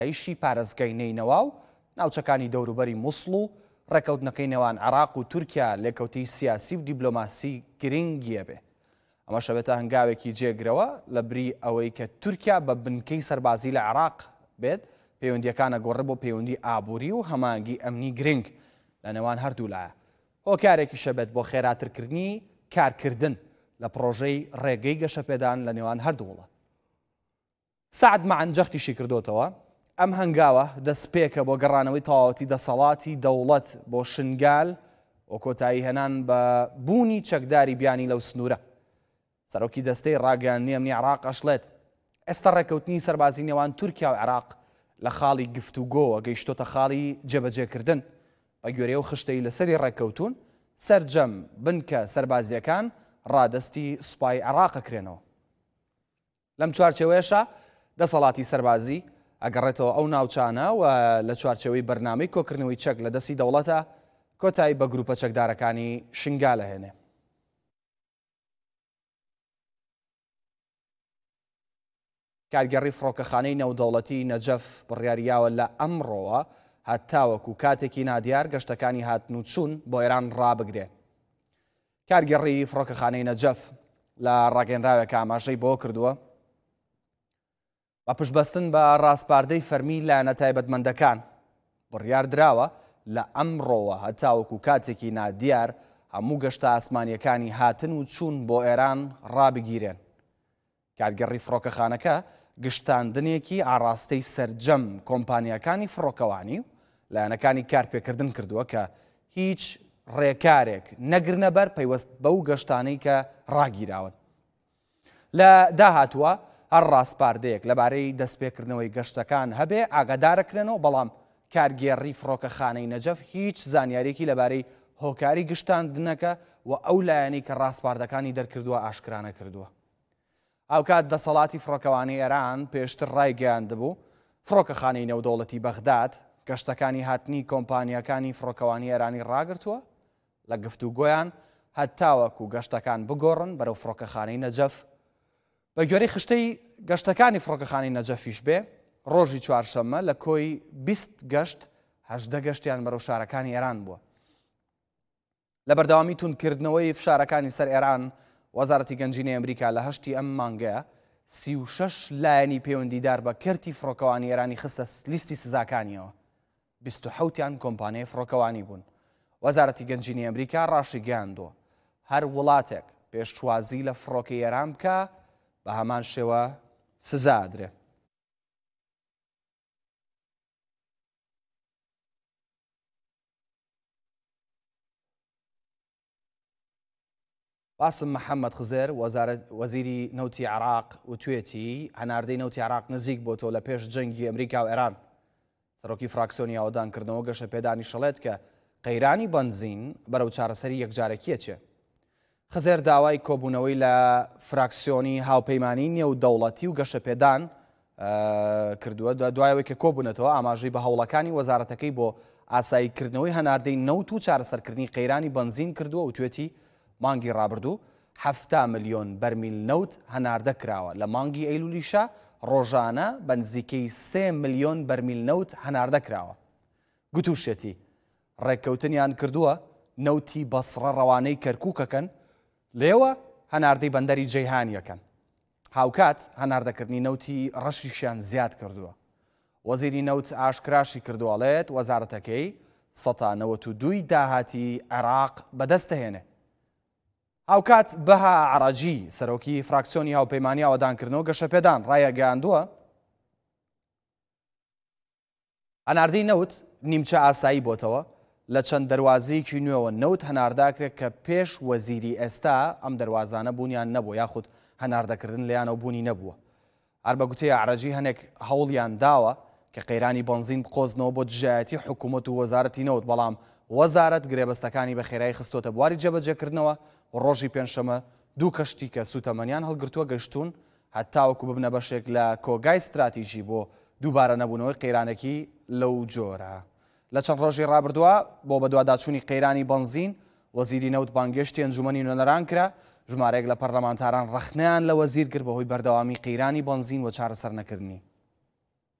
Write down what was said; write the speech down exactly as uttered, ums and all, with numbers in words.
ئیشی پارێزگای نینەوا و ناوچەکانی دەوروبەری مووسڵ و ڕێکەوتنەکەی نێوان عێراق و تورکیا لێکەوتی سیاسی و دیبلۆماسی گرنگیە بێ. ئەمە شەبێتە هەنگاوێکی جێگرەوە لە بری ئەوەی کە تورکیا بە بنکەی سەربازی لە عێراق بێت پەیوەندیەکانە گۆڕێ بۆ پەیوەندی ئابووری و هەمانگی ئەمنی گرنگ لە نێوان هەردوو لایە. هۆکارێکی شەبێت بۆ خێراترکردنی کارکردن لە پرۆژەی ڕێگەی گەشەپێدان لە نێوان هەردوو وڵات. سعد مەعنجەختیشی کردوتەوە ئەم هەنگاوە دەستپێکە بۆ گەڕانەوەی تەواوەتی دەسەڵاتی دەوڵەت بۆ شنگال و کۆتایی هێنان بە بوونی چەکداری بیانی لەو سنوورە. سەرۆکی دەستەی ڕاگەیاندنی ئەمنی عێراق ئەشڵێت ئێستا ڕێکەوتنی سەربازی نێوان تورکیا و عێراق لە خاڵی گفتوگۆوە گەیشتۆتە خاڵی جێبەجێکردن بە گوێرەی و خشتەی لەسەری ڕێکەوتون سەرجەم بنکە سەربازیەکان ڕادەستی سوپای عێراقەکرێنەوە. لەم چوارچێوەیەشە دەسەڵاتی سەربازی ئەگەڕێتەوە ئەو ناوچانە و لە چوارچێوەی بەرنامەی کۆکردنەوەی چەک لە دەستی دەوڵەتە کۆتایی بە گروپە چەکدارەکانی شنگالە هێنێ. کارگەڕی فڕۆکەخانەی نێودەوڵەتی نەجەف بڕیاریاوە لە ئەمڕۆوە هەتاوەکو کاتێکی نادیار گەشتەکانی هاتن و چوون بۆ ئێران ڕابگرێ. کارگەڕی فڕۆکەخانەی نەجەف لە ڕاگەنراوێک ئاماژەی بۆ کردووە بە پشتبەستن بە ڕاستپاردەی فەرمی لایەنە تایبەتمەندەکان بڕیار دراوە لە ئەمڕۆوە هەتاوەکو کاتێکی نادیار هەموو گەشتە ئاسمانیەکانی هاتن و چوون بۆ ئێران ڕابگیرێن. کارگەڕی فڕۆکەخانەکە گشتاندنێکی ئاڕاستەی سەرجەم کۆمپانیەکانی فڕۆکەوانی و لایەنەکانی کارپێکردن کردووە کە هیچ ڕێکارێک نەگرنە بەر پەیوەست بەو گەشتانەی کە ڕاگیراون. لە داهاتووە هەر ڕاستپاردەیەک لەبارەی دەستپێکردنەوەی گەشتەکان هەبێ ئاگادارەکرێنەوە، بەڵام کارگێڕی فڕۆکەخانەی نەجەف هیچ زانیاریەکی لەبارەی هۆکاری گشتاندنەکە و ئەو لایەنەی کە ڕاستپاردەکانی دەرکردووە ئاشکرانە کردووە. ئەوکات دەسەڵاتی فڕۆکەوانی ئێران پێشتر ڕایگەیاندبوو فڕۆکەخانەی نێودەوڵەتی بەغداد گەشتەکانی هاتنی کۆمپانیەکانی فڕۆکەوانی ئێرانی ڕاگرتووە لە گفتوگۆیان هەتاوەکو گەشتەکان بگۆڕن بەرەو فڕۆکەخانەی نەجەف. بە گوێرەی خشتەی گەشتەکانی فڕۆکەخانەی نەجەفیش بێ ڕۆژی چوارشەممە لە کۆی بیست گەشت هەژدە گەشتیان بەرەو شارەکانی ئێران بووە. لە بەردەوامی تونکردنەوەی فشارەکانی سەر ئێران وەزارەتی گەنجینەی ئەمریکا لە هەشتی ئەم مانگەیە سی و شەش لایەنی پەیوەندیدار بە کەرتی فڕۆکەوانی ئێرانی خستە لیستی سزاکانیەوە. بیست و حەوتیان کۆمپانیای فڕۆکەوانی بوون. وەزارەتی گەنجینەی ئەمریکا ڕاشی گەیاندووە هەر وڵاتێک پێشوازی لە فڕۆکەی ئێران بکە بە هەمان شێوە سزا ئەدرێ. باسم محەممەد خزێر وەزیری نەوتی عێراق وتوێتی هەناردەی نەوتی عێراق نزیک بۆ تۆ لە پێش جەنگی ئەمریکا و ئێران. سەرۆکی فراکسیۆنی ئاوەدانکردنەوە گەشەپێدانی شەڵێت کە قەیرانی بەنزین بەرەو چارەسەری یەکجارەکیە چێ. خزێر داوای کۆبوونەوەی لە فراکسیۆنی هاوپەیمانی نێودەوڵەتی و گەشەپێدان کردووە دوایەوەی کە کۆبوونەتەوە ئاماژەی بە هەوڵەکانی وەزارەتەکەی بۆ ئاساییکردنەوەی هەناردەی نەوت و چارەسەرکردنی قەیرانی بەنزین کردووە و توێتی مانگی ڕابردوو هەفتا ملیۆن بەرمیل نەوت هەناردە کراوە. لە مانگی ئەیلولیشە ڕۆژانە بە نزیکەی سێ ملیۆن بەرمیل نەوت هەناردە کراوە. گوتوشێتی ڕێککەوتنیان کردووە نەوتی بەسڕە ڕەوانەی کەرکووکەکەن لێوە هەناردەی بەندەری جەیهانیەکەن. هاوکات هەناردەکردنی نەوتی ڕەشیشیان زیاد کردووە. وەزیری نەوت ئاشکراشی کردووەڵێت وەزارەتەکەی سەد و نەوەت و دوو داهاتی عێراق بەدەستەهێنێ. هاوکات بەها عەراجی سەرۆکی فراکسیۆنی هاوپەیمانی ئاوەدانکردنەوە گەشەپێدان ڕایەگەیاندووە هەناردەی نەوت نیمچە ئاسایی بۆتەوە لە چەند دەواازەیەکی نوێەوە نەوت هەنارداکرێت کە پێش وەزیری ئێستا ئەم دەواازانە بوونیان نەبووە یاخود هەناردەکردن لەیانەوە بوونی نەبووە. هەر بە گوتەی عەراجی هەنێک هەوڵیان داوە کە قەیرانی بەنزین بقۆزنەوە بۆ دژایەتی حکوومەت و وەزارەتی نەوت، بەڵام وەزارەت گرێبەستەکانی بە خێرایی خستۆتە بواری جێبەجێکردنەوە و ڕۆژی پێنجشەمە دوو کەشتی کە سوتەمەنیان هەڵگرتووە گەشتون هەتاوەکو ببنە بەشێک لە کۆگای استراتیژی بۆ دووبارە نەبوونەوەی قەیرانێکی لەو جۆرە. لە چەند ڕۆژی ڕابردووە بۆ بەدواداچوونی قەیرانی بەنزین وەزیری نەوت بانگێشتی ئەنجومەنی نوێنەران کرا ژمارەیەک لە پەرلەمانتاران ڕەخنەیان لە وەزیر کرد بەهۆی بەردەوامی قەیرانی بەنزین و چارەسەر نەکردنی.